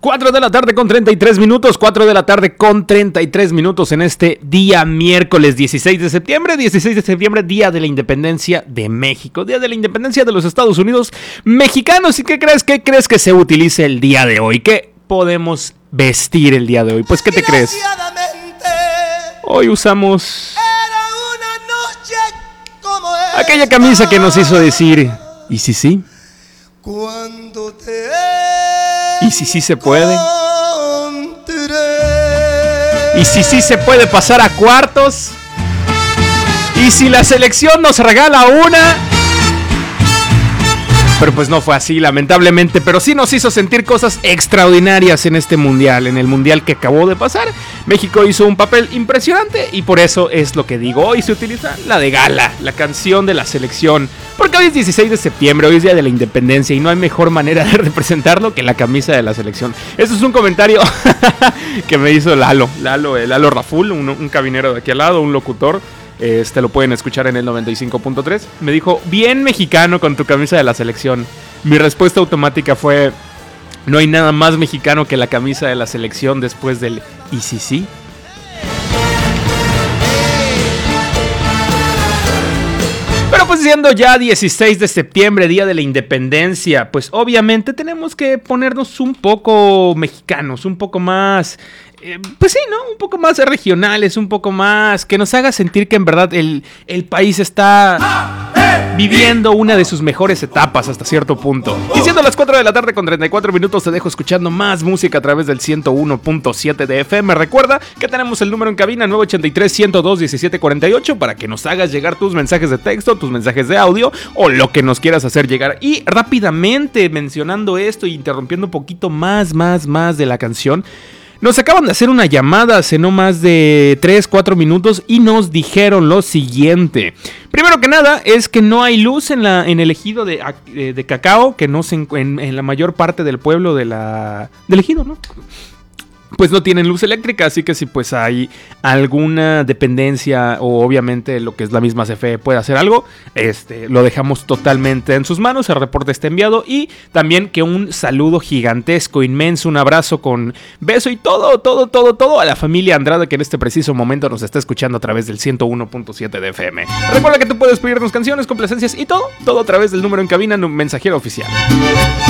4 de la tarde con 33 minutos, 4 de la tarde con 33 minutos en este día miércoles 16 de septiembre, día de la independencia de México, día de la independencia de los Estados Unidos mexicanos. ¿Y qué crees que se utilice el día de hoy? ¿Qué podemos vestir el día de hoy? Pues, ¿qué te crees? Hoy usamos aquella camisa que nos hizo decir, ¿y si sí? ¿Y si sí se puede? ¿Y si sí se puede pasar a cuartos? ¿Y si la selección nos regala una? Pero pues no fue así, lamentablemente. Pero sí nos hizo sentir cosas extraordinarias en este mundial. En el mundial que acabó de pasar, México hizo un papel impresionante. Y por eso es lo que digo. Hoy se utiliza la de gala, la canción de la selección. Porque hoy es 16 de septiembre, hoy es día de la independencia. Y no hay mejor manera de representarlo que la camisa de la selección. Eso es un comentario que me hizo Lalo Raful, un cabinero de aquí al lado, un locutor. Lo pueden escuchar en el 95.3. Me dijo, bien mexicano con tu camisa de la selección. Mi respuesta automática fue, no hay nada más mexicano que la camisa de la selección después del ¿y si sí? Pero pues siendo ya 16 de septiembre, día de la independencia, pues obviamente tenemos que ponernos un poco mexicanos, un poco más... pues sí, ¿no? Un poco más regionales, un poco más... que nos haga sentir que en verdad el país está viviendo una de sus mejores etapas hasta cierto punto. Y siendo las 4 de la tarde con 34 minutos, te dejo escuchando más música a través del 101.7 de FM. Recuerda que tenemos el número en cabina 983-102-1748 para que nos hagas llegar tus mensajes de texto, tus mensajes de audio o lo que nos quieras hacer llegar. Y rápidamente mencionando esto y interrumpiendo un poquito más de la canción, nos acaban de hacer una llamada hace no más de 3-4 minutos y nos dijeron lo siguiente. Primero que nada es que no hay luz en el ejido de Cacao, que no se en la mayor parte del pueblo del ejido, ¿no? Pues no tienen luz eléctrica, así que si pues hay alguna dependencia o obviamente lo que es la misma CFE puede hacer algo, lo dejamos totalmente en sus manos, el reporte está enviado y también que un saludo gigantesco, inmenso, un abrazo con beso y todo a la familia Andrade que en este preciso momento nos está escuchando a través del 101.7 de FM. Recuerda que tú puedes pedirnos canciones, complacencias y todo a través del número en cabina, mensajero oficial.